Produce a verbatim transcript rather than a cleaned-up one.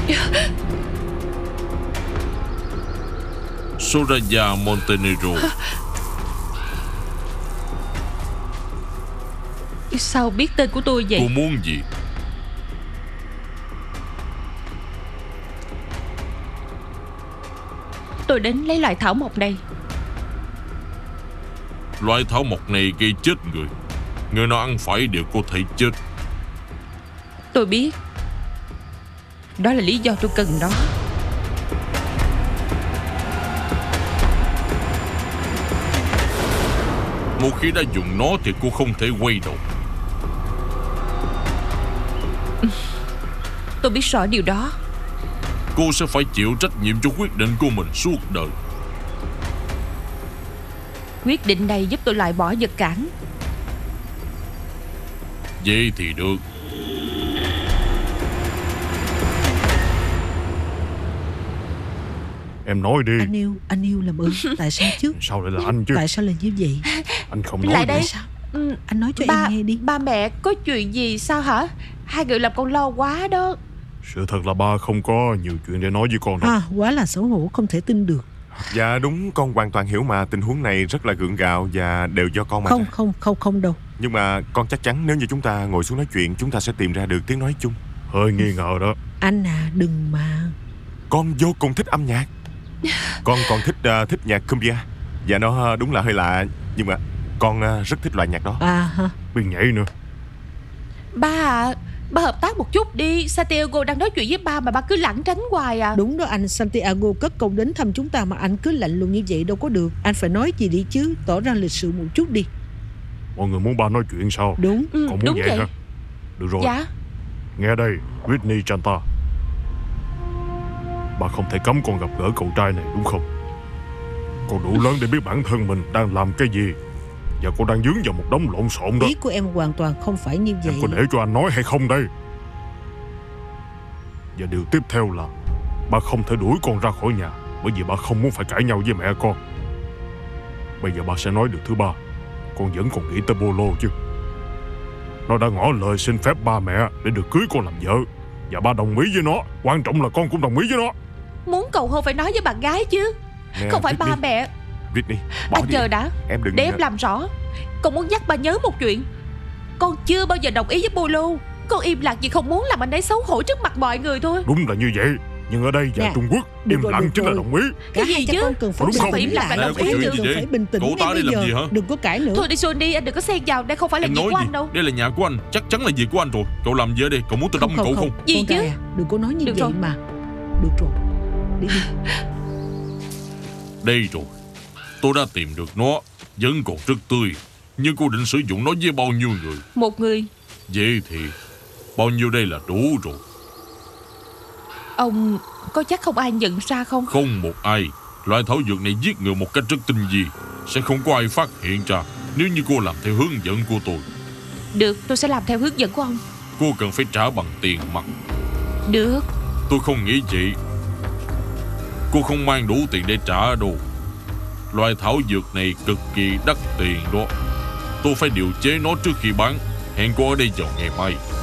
Soraya Montenegro. Sao biết tên của tôi vậy? Cô muốn gì? Tôi đến lấy loại thảo mộc này. Loại thảo mộc này gây chết người. Người nào ăn phải đều có thể chết. Tôi biết. Đó là lý do tôi cần nó. Một khi đã dùng nó thì cô không thể quay đầu. Tôi biết rõ điều đó. Cô sẽ phải chịu trách nhiệm cho quyết định của mình suốt đời. Quyết định này giúp tôi loại bỏ vật cản. Vậy thì được. Em nói đi. Anh yêu, anh yêu làm ơn. Tại sao chứ? Sao lại là anh chứ? Tại sao lại như vậy? Anh không nói Lại đây. Sao? Ừ, Anh nói cho ba, em nghe đi. Ba mẹ có chuyện gì sao hả? Hai người làm con lo quá đó. Sự thật là ba không có nhiều chuyện để nói với con đâu. À, quá là xấu hổ, không thể tin được. Dạ đúng, con hoàn toàn hiểu mà. Tình huống này rất là gượng gạo và đều do con mà Không, ra. không, không, không đâu. Nhưng mà con chắc chắn nếu như chúng ta ngồi xuống nói chuyện, chúng ta sẽ tìm ra được tiếng nói chung. Hơi nghi ngờ đó. Anh à, đừng mà. Con vô cùng thích âm nhạc. Con còn thích uh, thích nhạc cumbia. Và nó uh, đúng là hơi lạ, nhưng mà con uh, rất thích loại nhạc đó. À ha. Biết nhảy nữa. Ba à, ba hợp tác một chút đi. Santiago đang nói chuyện với ba mà ba cứ lảng tránh hoài à. Đúng đó anh, Santiago cất công đến thăm chúng ta mà anh cứ lạnh lùng như vậy đâu có được. Anh phải nói gì đi chứ, tỏ ra lịch sự một chút đi. Mọi người muốn ba nói chuyện sao? Đúng. Ừ, Con muốn đúng vậy vậy hả? Được rồi. Dạ. Nghe đây, Whitney Chanta. Bà không thể cấm con gặp gỡ cậu trai này đúng không? Con đủ lớn để biết bản thân mình đang làm cái gì. Và con đang dướng vào một đống lộn xộn đó. Ý của em hoàn toàn không phải như vậy. Em có để cho anh nói hay không đây? Và điều tiếp theo là ba không thể đuổi con ra khỏi nhà, bởi vì ba không muốn phải cãi nhau với mẹ con. Bây giờ ba sẽ nói điều thứ ba. Con vẫn còn nghĩ tới Polo chứ? Nó đã ngỏ lời xin phép ba mẹ để được cưới con làm vợ, và ba đồng ý với nó. Quan trọng là con cũng đồng ý với nó. Muốn cầu hôn phải nói với bạn gái chứ. Nè, Không phải Whitney, ba mẹ. Whitney, bỏ Anh đi. chờ đã. Em đừng Để em làm rõ. Con muốn nhắc ba nhớ một chuyện. Con chưa bao giờ đồng ý với Polo. Con im lặng vì không muốn làm anh ấy xấu hổ trước mặt mọi người thôi. Đúng là như vậy. Nhưng ở đây và Nè, Trung Quốc, được im rồi, lặng được chính là rồi. đồng ý. Cả Cái hai gì cha chứ? con cần phải Đúng không? bình tĩnh lại. Phải Nè, có chuyện Hai gì cần vậy? phải bình tĩnh Cậu ngay ta bây đi làm giờ. gì hả? Đừng có cãi nữa. Thôi đi Johnny, anh đừng có xen vào. Đây không phải là Em việc nói của gì? anh đâu. Đây là nhà của anh. Chắc chắn là việc của anh rồi. Cậu làm gì ở đây? Cậu muốn tôi đâm cậu không? Gì Con trai chứ? à, đừng có nói như Được vậy rồi. mà. Được rồi. Đi đi. Đây rồi. Tôi đã tìm được nó. Vẫn còn rất tươi. Nhưng cô định sử dụng nó với bao nhiêu người? Một người. Vậy thì bao nhiêu đây là đủ rồi. Ông có chắc không ai nhận ra không? Không một ai. Loại thảo dược này giết người một cách rất tinh vi. Sẽ không có ai phát hiện ra nếu như cô làm theo hướng dẫn của tôi. Được, tôi sẽ làm theo hướng dẫn của ông. Cô cần phải trả bằng tiền mặt. Được. Tôi không nghĩ vậy. Cô không mang đủ tiền để trả đâu. Loại thảo dược này cực kỳ đắt tiền đó. Tôi phải điều chế nó trước khi bán. Hẹn cô ở đây vào ngày mai.